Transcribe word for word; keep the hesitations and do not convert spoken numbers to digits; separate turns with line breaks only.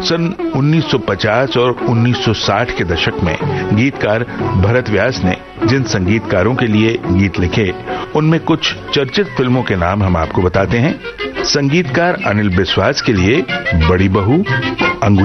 सन उन्नीस सौ पचास और उन्नीस सौ साठ के दशक में गीतकार भरत व्यास ने जिन संगीतकारों के लिए गीत लिखे, उनमें कुछ चर्चित फिल्मों के नाम हम आपको बताते हैं। संगीतकार अनिल बिस्वास के लिए बड़ी बहू,